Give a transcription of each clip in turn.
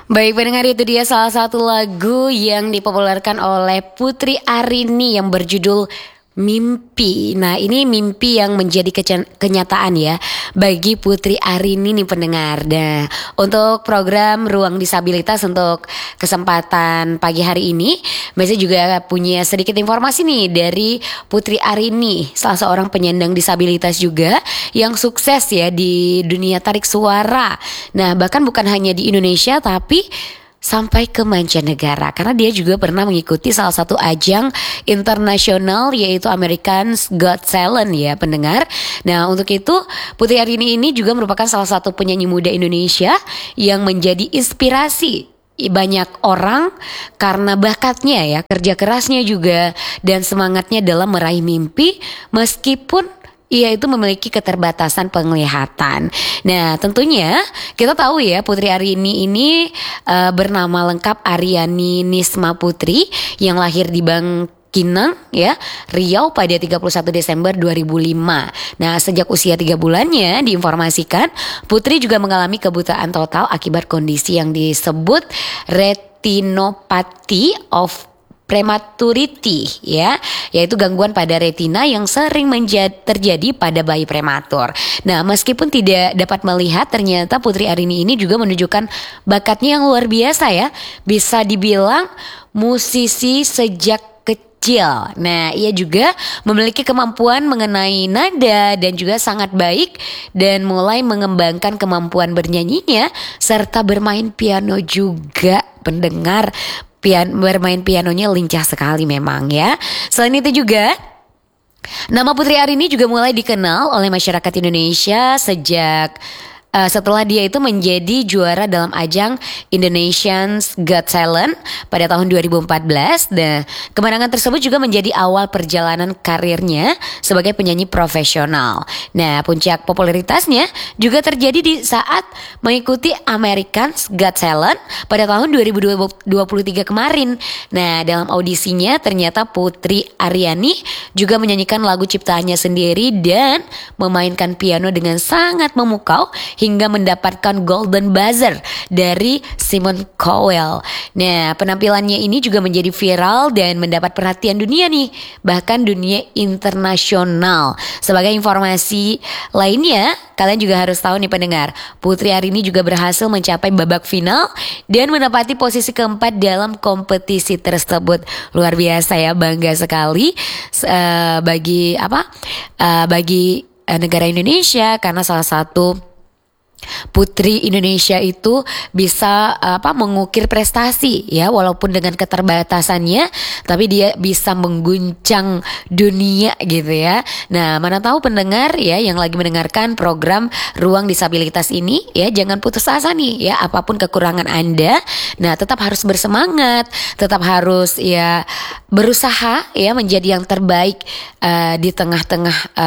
Baik pendengar, itu dia salah satu lagu yang dipopulerkan oleh Putri Arini yang berjudul Mimpi. Nah, ini mimpi yang menjadi kenyataan ya bagi Putri Arini nih pendengar. Nah, untuk program Ruang Disabilitas untuk kesempatan pagi hari ini, Mesa juga punya sedikit informasi nih dari Putri Arini, salah seorang penyandang disabilitas juga yang sukses ya di dunia tarik suara. Nah, bahkan bukan hanya di Indonesia tapi sampai ke mancanegara, karena dia juga pernah mengikuti salah satu ajang internasional yaitu American's Got Talent ya pendengar. Nah, untuk itu Putri Arini ini juga merupakan salah satu penyanyi muda Indonesia yang menjadi inspirasi banyak orang karena bakatnya ya, kerja kerasnya juga dan semangatnya dalam meraih mimpi meskipun ia itu memiliki keterbatasan penglihatan. Nah, tentunya kita tahu ya Putri Arini ini bernama lengkap Aryani Nisma Putri yang lahir di Bangkinang ya, Riau pada 31 Desember 2005. Nah, sejak usia 3 bulannya diinformasikan Putri juga mengalami kebutaan total akibat kondisi yang disebut retinopathy of prematurity ya, yaitu gangguan pada retina yang sering terjadi pada bayi prematur. Nah, meskipun tidak dapat melihat, ternyata Putri Arini ini juga menunjukkan bakatnya yang luar biasa ya. Bisa dibilang musisi sejak kecil. Nah, ia juga memiliki kemampuan mengenai nada dan juga sangat baik dan mulai mengembangkan kemampuan bernyanyinya serta bermain piano juga pendengar. Bermain pianonya lincah sekali memang ya. Selain itu juga nama Putri Arini juga mulai dikenal oleh masyarakat Indonesia sejak setelah dia itu menjadi juara dalam ajang Indonesia's Got Talent pada tahun 2014. Nah, kemenangan tersebut juga menjadi awal perjalanan karirnya sebagai penyanyi profesional. Nah, puncak popularitasnya juga terjadi di saat mengikuti American's Got Talent pada tahun 2023 kemarin. Nah, dalam audisinya ternyata Putri Aryani juga menyanyikan lagu ciptaannya sendiri dan memainkan piano dengan sangat memukau hingga mendapatkan Golden Buzzer dari Simon Cowell. Nah, penampilannya ini juga menjadi viral dan mendapat perhatian dunia nih, bahkan dunia internasional. Sebagai informasi lainnya, kalian juga harus tahu nih pendengar, Putri Arini juga berhasil mencapai babak final dan menempati posisi keempat dalam kompetisi tersebut. Luar biasa ya, bangga sekali bagi negara Indonesia karena salah satu Putri Indonesia itu bisa mengukir prestasi ya, walaupun dengan keterbatasannya tapi dia bisa mengguncang dunia gitu ya. Nah, mana tahu pendengar ya yang lagi mendengarkan program Ruang Disabilitas ini ya, jangan putus asa nih ya, apapun kekurangan Anda. Nah, tetap harus bersemangat, tetap harus ya berusaha ya menjadi yang terbaik di tengah-tengah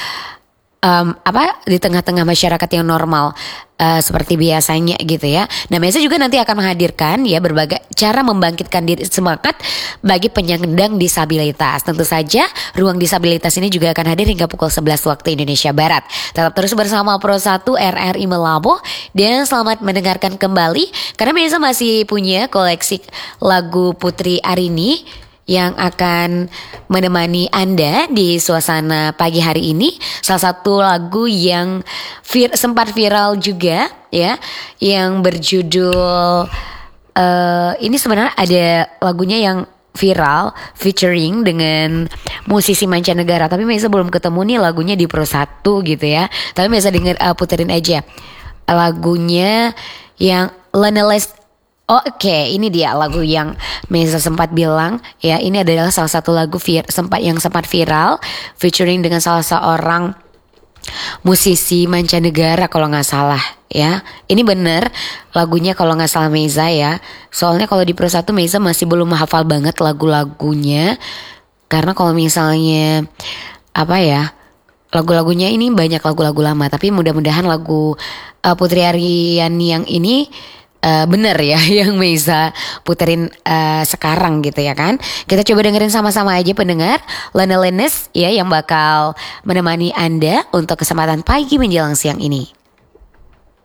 di tengah-tengah masyarakat yang normal seperti biasanya gitu ya. Nah, Mesa juga nanti akan menghadirkan ya berbagai cara membangkitkan diri semangat bagi penyandang disabilitas. Tentu saja Ruang Disabilitas ini juga akan hadir hingga pukul 11 waktu Indonesia Barat. Tetap terus bersama Pro 1 RRI Melabo dan selamat mendengarkan kembali karena Mesa masih punya koleksi lagu Putri Arini yang akan menemani Anda di suasana pagi hari ini. Salah satu lagu yang sempat viral juga ya, yang berjudul ini sebenarnya ada lagunya yang viral featuring dengan musisi mancanegara, tapi Mesa belum ketemu nih lagunya di Pro 1 gitu ya. Tapi Mesa denger puterin aja lagunya yang Loneless. Oke, ini dia lagu yang Mesa sempat bilang ya, ini adalah salah satu lagu sempat viral featuring dengan salah seorang musisi mancanegara kalau nggak salah ya. Ini bener lagunya kalau nggak salah Mesa ya. Soalnya kalau di Pro 1 Mesa masih belum hafal banget lagu-lagunya, karena kalau misalnya lagu-lagunya ini banyak lagu-lagu lama. Tapi mudah-mudahan lagu Putri Aryani yang ini bener ya yang Mesa puterin sekarang gitu ya kan. Kita coba dengerin sama-sama aja pendengar Loneless ya, yang bakal menemani Anda untuk kesempatan pagi menjelang siang ini.